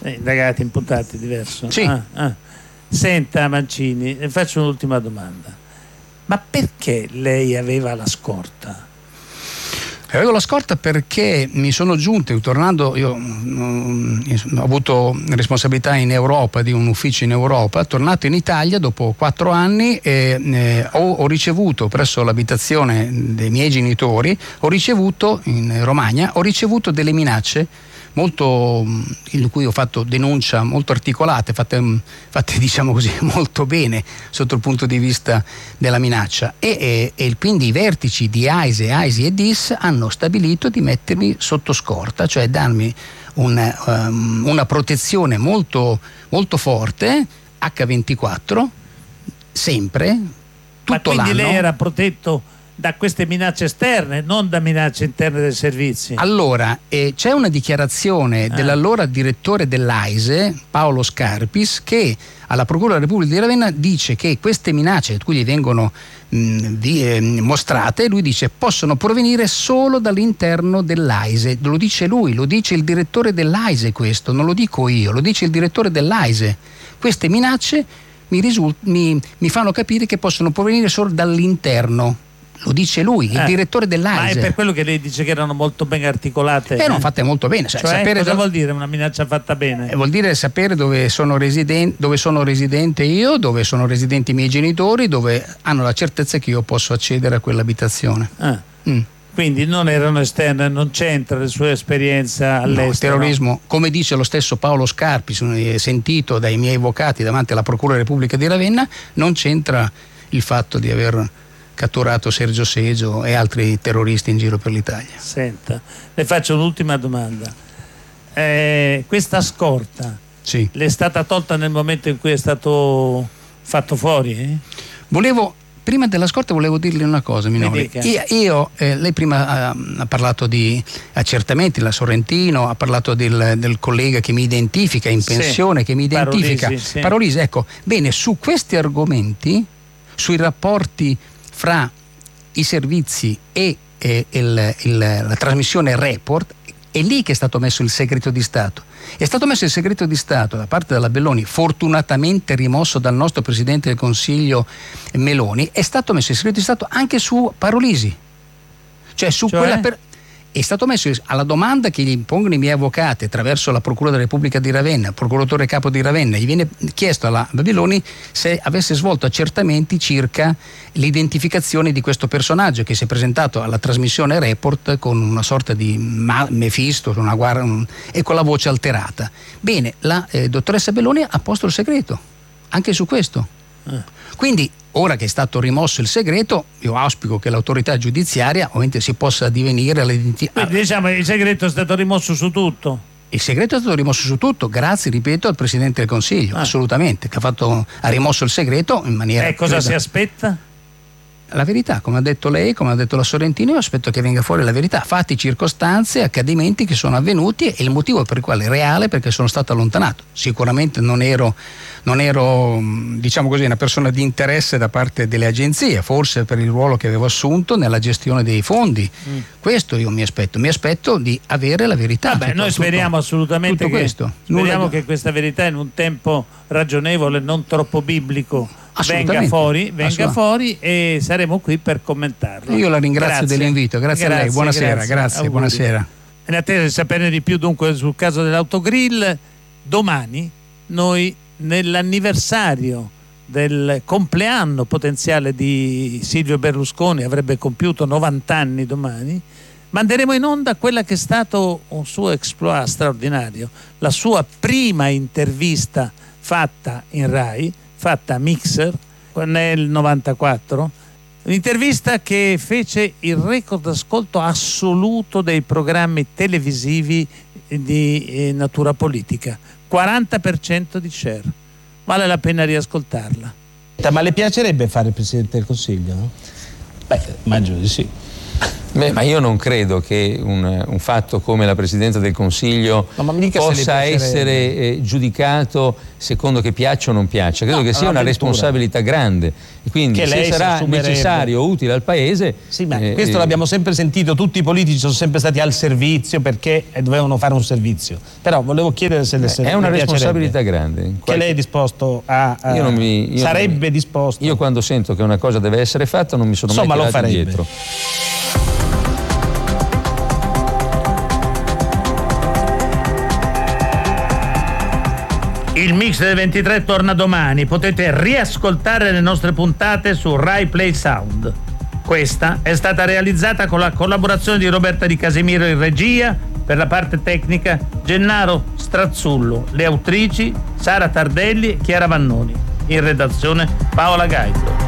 Indagati, imputati, diverso. Sì. Senta Mancini, le faccio un'ultima domanda. Ma perché lei aveva la scorta? Avevo la scorta perché mi sono giunte, tornando, io ho avuto responsabilità in Europa, di un ufficio in Europa, tornato in Italia dopo 4 anni ho ricevuto presso l'abitazione dei miei genitori, in Romagna, ho ricevuto delle minacce in cui ho fatto denuncia molto articolate, fatte diciamo così molto bene sotto il punto di vista della minaccia e quindi i vertici di AISI e DIS hanno stabilito di mettermi sotto scorta, cioè darmi una protezione molto, molto forte, H24, sempre, tutto Ma quindi l'anno. lei era protetto da queste minacce esterne, non da minacce interne dei servizi? Allora, c'è una dichiarazione dell'allora direttore dell'AISE, Paolo Scarpis, che alla Procura della Repubblica di Ravenna dice che queste minacce a cui gli vengono mostrate, lui dice, possono provenire solo dall'interno dell'AISE. Lo dice lui, lo dice il direttore dell'AISE, questo, non lo dico io, lo dice il direttore dell'AISE. Queste minacce mi fanno capire che possono provenire solo dall'interno. Lo dice lui, il direttore dell'AISE. Ma è per quello che lei dice che erano molto ben articolate? Erano fatte molto bene. Cioè, sapere cosa vuol dire una minaccia fatta bene? Vuol dire sapere dove sono residente io, dove sono residenti i miei genitori, dove hanno la certezza che io posso accedere a quell'abitazione. Quindi non erano esterne, non c'entra la sua esperienza all'estero? No, il terrorismo, come dice lo stesso Paolo Scarpi, sentito dai miei avvocati davanti alla Procura della Repubblica di Ravenna, non c'entra il fatto di aver catturato Sergio Seggio e altri terroristi in giro per l'Italia. Senta, le faccio un'ultima domanda. Questa scorta le è stata tolta nel momento in cui è stato fatto fuori? Prima della scorta volevo dirle una cosa, Minori. Lei prima ha parlato di accertamenti, la Sorrentino, ha parlato del collega che mi identifica in pensione, che mi identifica. Parolisi, ecco. Bene, su questi argomenti, sui rapporti fra i servizi e la trasmissione Report, è lì che è stato messo il segreto di Stato. È stato messo il segreto di Stato da parte della Belloni, fortunatamente rimosso dal nostro Presidente del Consiglio Meloni, è stato messo il segreto di Stato anche su Parolisi. È stato messo alla domanda che gli pongono i miei avvocati attraverso la Procura della Repubblica di Ravenna, il procuratore capo di Ravenna, gli viene chiesto alla Belloni se avesse svolto accertamenti circa l'identificazione di questo personaggio che si è presentato alla trasmissione Report con una sorta di Mefisto e con la voce alterata. Bene, la dottoressa Belloni ha posto il segreto anche su questo. Quindi, ora che è stato rimosso il segreto, io auspico che l'autorità giudiziaria ovviamente si possa addivenire all'identità. Quindi diciamo il segreto è stato rimosso su tutto? Il segreto è stato rimosso su tutto, grazie, ripeto, al Presidente del Consiglio, assolutamente, che ha rimosso il segreto in maniera... E cosa si aspetta? La verità, come ha detto lei, come ha detto la Sorrentino, io aspetto che venga fuori la verità, fatti, circostanze, accadimenti che sono avvenuti e il motivo per il quale è reale, perché sono stato allontanato. Sicuramente non ero diciamo così una persona di interesse da parte delle agenzie, forse per il ruolo che avevo assunto nella gestione dei fondi. Questo io mi aspetto di avere la verità. Noi speriamo assolutamente che questa verità in un tempo ragionevole, non troppo biblico, venga fuori e saremo qui per commentarlo. Io la ringrazio dell'invito, grazie a lei, buonasera, grazie, buonasera. In attesa di saperne di più dunque sul caso dell'autogrill, domani noi nell'anniversario del compleanno potenziale di Silvio Berlusconi, avrebbe compiuto 90 anni domani, manderemo in onda quella che è stato un suo exploit straordinario, la sua prima intervista fatta in Rai, fatta a Mixer nel 94, un'intervista che fece il record d'ascolto assoluto dei programmi televisivi di natura politica, 40% di share. Vale la pena riascoltarla. Ma le piacerebbe fare il Presidente del Consiglio? No? Beh, immagino di sì. Ma io non credo che un fatto come la Presidenza del Consiglio possa essere giudicato secondo che piaccia o non piaccia. Credo che sia una responsabilità grande, e quindi se sarà necessario o utile al Paese. Sì, ma questo l'abbiamo sempre sentito, tutti i politici sono sempre stati al servizio perché dovevano fare un servizio. Però volevo chiedere se è una responsabilità grande. Che lei è disposto sarebbe disposto? Io quando sento che una cosa deve essere fatta non mi sono mai tirato dietro. Il Mix del 23 torna domani, potete riascoltare le nostre puntate su Rai Play Sound. Questa è stata realizzata con la collaborazione di Roberta Di Casimiro in regia, per la parte tecnica Gennaro Strazzullo, le autrici Sara Tardelli e Chiara Vannoni, in redazione Paola Gaito.